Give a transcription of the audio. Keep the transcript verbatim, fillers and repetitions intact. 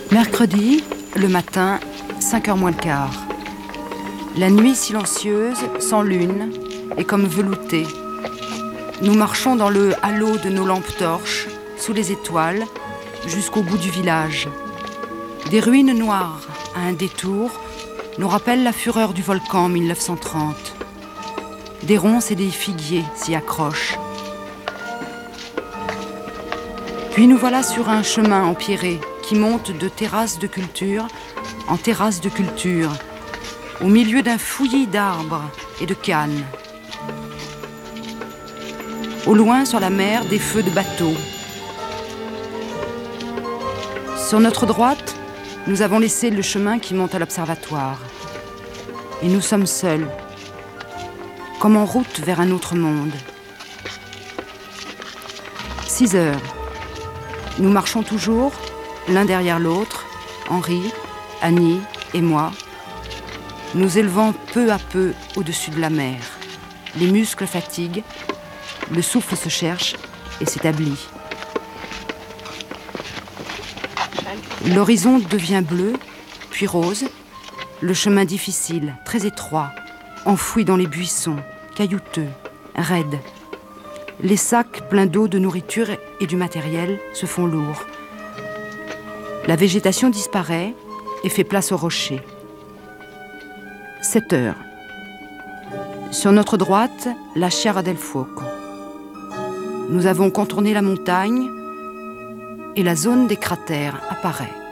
Mercredi, le matin, cinq heures moins le quart. La nuit silencieuse, sans lune, est comme veloutée. Nous marchons dans le halo de nos lampes torches, sous les étoiles, jusqu'au bout du village. Des ruines noires, à un détour, nous rappellent la fureur du volcan en mille neuf cent trente. Des ronces et des figuiers s'y accrochent. Puis nous voilà sur un chemin empierré qui monte de terrasse de culture en terrasse de culture, au milieu d'un fouillis d'arbres et de cannes. Au loin, sur la mer, des feux de bateaux. Sur notre droite, nous avons laissé le chemin qui monte à l'observatoire. Et nous sommes seuls, comme en route vers un autre monde. Six heures. Nous marchons toujours, l'un derrière l'autre, Henri, Annie et moi, nous élevant peu à peu au-dessus de la mer. Les muscles fatiguent, le souffle se cherche et s'établit. L'horizon devient bleu, puis rose, le chemin difficile, très étroit, enfoui dans les buissons, caillouteux, raides. Les sacs pleins d'eau, de nourriture et du matériel se font lourds. La végétation disparaît et fait place aux rochers. Sept heures. Sur notre droite, la Sierra del Fuoco. Nous avons contourné la montagne et la zone des cratères apparaît.